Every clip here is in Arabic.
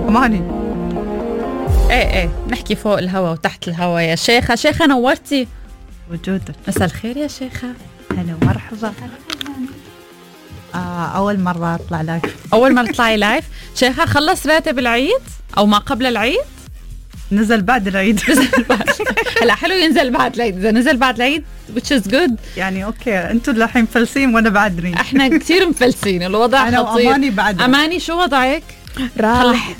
أماني. ايه نحكي فوق الهوا وتحت الهوا يا شيخة. شيخة نورتي وجودك. مساء الخير يا شيخة. هلا ومرحبا. أول مرة أطلع لايف. أول مرة تطلعي لايف. شيخة خلص راتب العيد أو ما قبل العيد؟ نزل بعد العيد. هلا حلو ينزل بعد العيد. إذا نزل بعد العيد which is good يعني أوكي. أنتوا الحين مفلسين وأنا بعدني. احنا كتير مفلسين. الوضع أنا خطير. وأماني بعد. أماني شو وضعك؟ راح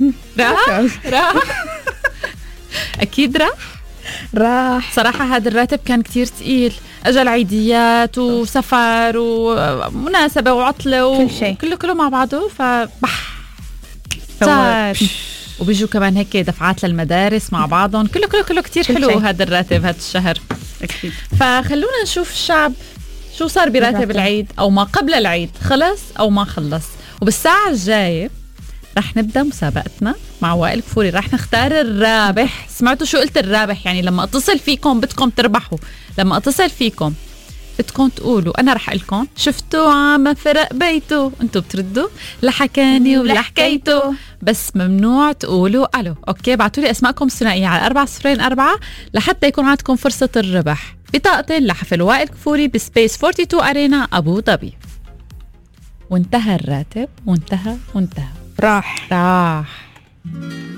أكيد راح. صراحة هذا الراتب كان كتير تقيل. أجل عيديات وسفر ومناسبة وعطلة كل شيء كله مع بعضه فبح صار. وبيجوا كمان هيك دفعات للمدارس مع بعضهم. كله كتير حلو هذا الراتب هذا الشهر أكيد. فخلونا نشوف الشعب شو صار براتب العيد أو ما قبل العيد، خلص أو ما خلص. وبالساعة الجاية رح نبدأ مسابقتنا مع وائل كفوري. رح نختار الرابح. سمعتوا شو قلت؟ الرابح يعني لما اتصل فيكم بدكم تربحوا. لما اتصل فيكم بدكم تقولوا أنا رح أقلكم شفتوا عم فرق بيته، انتوا بتردوا لحكاني ولا حكيته، بس ممنوع تقولوا ألو. أوكي بعتوا لي أسماءكم الثنائية على 404 لحتى يكون عندكم فرصة الربح بطاقتين لحفل وائل كفوري بسبيس 42 أرينا أبو ظبي. وانتهى الراتب وانتهى راح